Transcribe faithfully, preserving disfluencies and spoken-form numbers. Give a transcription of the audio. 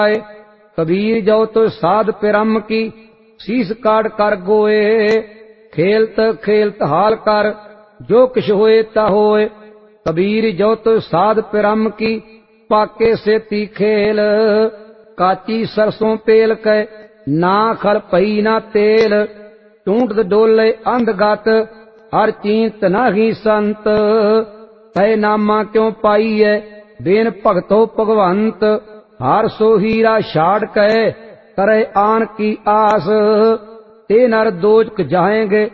कबीर जो तो साध पिरम की शीस काट कर गोए। खेलत खेलत हाल कर जो किश होए ता होए। कबीर जो तो साध पिरम की पाके सेती खेल। काची सरसों पेल कै ना खल पई ना तेल। टूंट डोले अंधगत हर चींत नाही संत। तै नामा क्यों पाई है बेन भगतो भगवंत। हर सो हीरा छाड़ कै करे आन की आस। ते नर दोजक जाएंगे